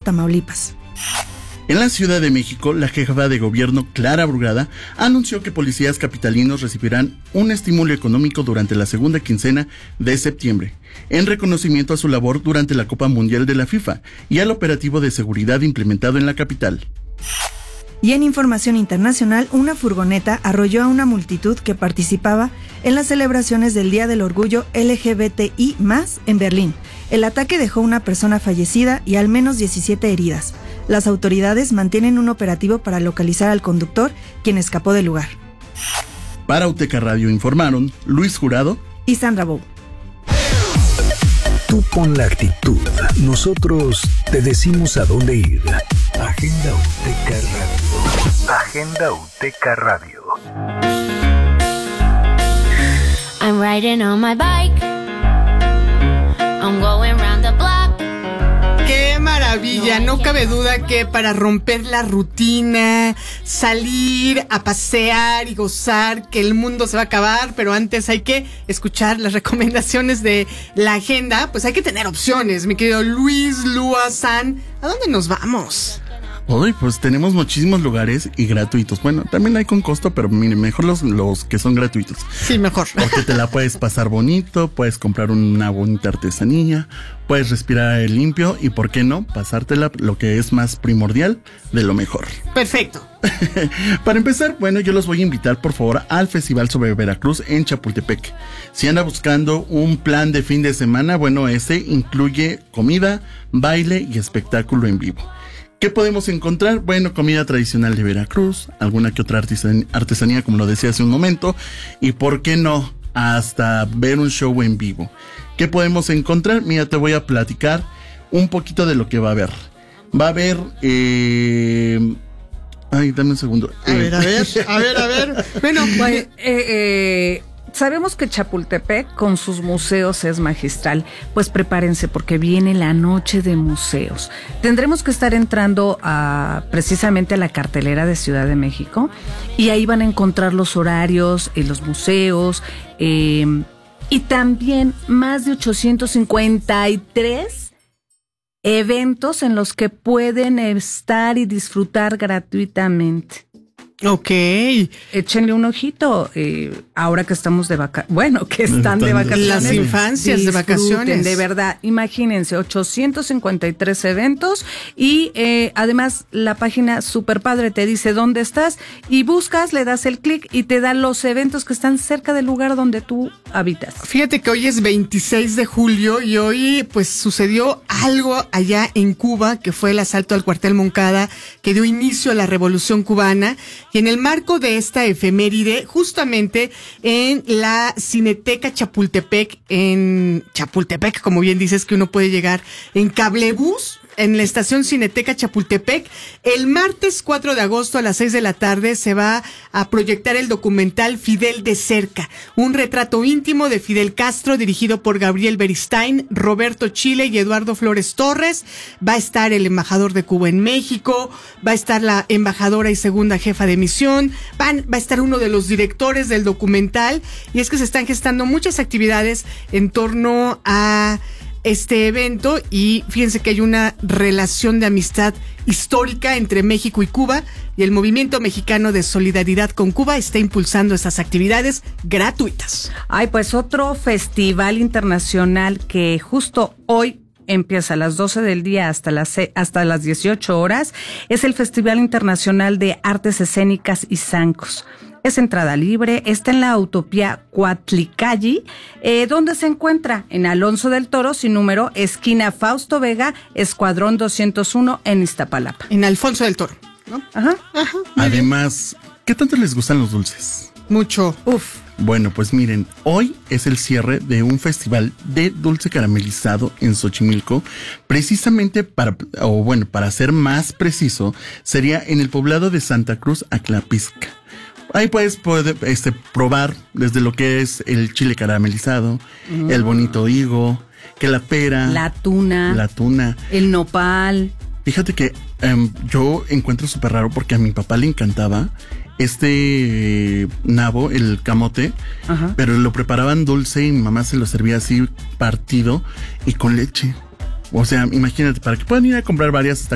Tamaulipas. En la Ciudad de México, la jefa de gobierno, Clara Brugada, anunció que policías capitalinos recibirán un estímulo económico durante la segunda quincena de septiembre, en reconocimiento a su labor durante la Copa Mundial de la FIFA y al operativo de seguridad implementado en la capital. Y en información internacional, una furgoneta arrolló a una multitud que participaba en las celebraciones del Día del Orgullo LGBTI+ en Berlín. El ataque dejó una persona fallecida y al menos 17 heridas. Las autoridades mantienen un operativo para localizar al conductor, quien escapó del lugar. Para UTECA Radio informaron Luis Jurado y Sandra Bou. Tú pon la actitud, nosotros te decimos a dónde ir. Agenda UTECA Radio. Agenda UTECA Radio. I'm riding on my bike. I'm going round the block. ¡Qué maravilla! No cabe duda que para romper la rutina, salir a pasear y gozar, que el mundo se va a acabar, pero antes hay que escuchar las recomendaciones de la agenda, pues hay que tener opciones, mi querido Luis Lua San. ¿A dónde nos vamos? Hoy pues tenemos muchísimos lugares y gratuitos. Bueno, también hay con costo, pero mire, mejor los que son gratuitos. Sí, mejor. Porque te la puedes pasar bonito, puedes comprar una bonita artesanía, puedes respirar aire limpio y, ¿por qué no?, pasártela lo que es más primordial de lo mejor. Perfecto. Para empezar, bueno, yo los voy a invitar, por favor, al Festival sobre Veracruz en Chapultepec. Si anda buscando un plan de fin de semana, bueno, ese incluye comida, baile y espectáculo en vivo. ¿Qué podemos encontrar? Bueno, comida tradicional de Veracruz, alguna que otra artesanía, como lo decía hace un momento, y ¿por qué no?, hasta ver un show en vivo. ¿Qué podemos encontrar? Mira, te voy a platicar un poquito de lo que va a haber. Va a haber... Ay, dame un segundo. A ver. Bueno, sabemos que Chapultepec con sus museos es magistral, pues prepárense porque viene la noche de museos. Tendremos que estar entrando precisamente a la cartelera de Ciudad de México y ahí van a encontrar los horarios, los museos y también más de 853 eventos en los que pueden estar y disfrutar gratuitamente. Ok. Échenle un ojito, ahora que estamos de vacaciones, que están de vacaciones. Las infancias de vacaciones. De verdad, imagínense, 853 eventos y además la página super padre te dice dónde estás y buscas, le das el clic y te da los eventos que están cerca del lugar donde tú habitas. Fíjate que hoy es 26 de julio y hoy pues sucedió algo allá en Cuba, que fue el asalto al cuartel Moncada, que dio inicio a la Revolución Cubana. Y en el marco de esta efeméride, justamente en la Cineteca Chapultepec, como bien dices, que uno puede llegar en cablebús, en la estación Cineteca Chapultepec, el martes 4 de agosto a las 6 de la tarde se va a proyectar el documental Fidel de cerca, un retrato íntimo de Fidel Castro dirigido por Gabriel Beristain, Roberto Chile y Eduardo Flores Torres. Va a estar el embajador de Cuba en México, va a estar la embajadora y segunda jefa de misión, va a estar uno de los directores del documental, y es que se están gestando muchas actividades en torno a este evento, y fíjense que hay una relación de amistad histórica entre México y Cuba, y el Movimiento Mexicano de Solidaridad con Cuba está impulsando estas actividades gratuitas. Ay, pues otro festival internacional que justo hoy empieza a las 12 del día hasta las 18 horas, es el Festival Internacional de Artes Escénicas y Zancos. Es entrada libre, está en la Utopía Cuatlicalli, donde se encuentra en Alonso del Toro, sin número, esquina Fausto Vega, Escuadrón 201 en Iztapalapa. En Alfonso del Toro, ¿no? Ajá. Además, ¿qué tanto les gustan los dulces? Mucho. Bueno, pues miren, hoy es el cierre de un festival de dulce caramelizado en Xochimilco, precisamente para ser más preciso, sería en el poblado de Santa Cruz, Aclapizca. Ahí puedes probar desde lo que es el chile caramelizado, el bonito higo, que la pera, la tuna, el nopal. Fíjate que yo encuentro súper raro porque a mi papá le encantaba nabo, el camote, pero lo preparaban dulce y mi mamá se lo servía así partido y con leche. O sea, imagínate, para que puedan ir a comprar varias, hasta